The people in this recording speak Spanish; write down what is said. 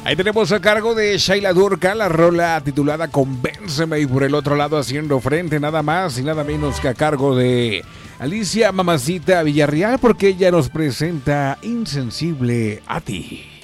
Ahí tenemos a cargo de Shaila Durka la rola titulada Convénceme, y por el otro lado haciendo frente nada más y nada menos que a cargo de Alicia Mamacita Villarreal, porque ella nos presenta Insensible a ti.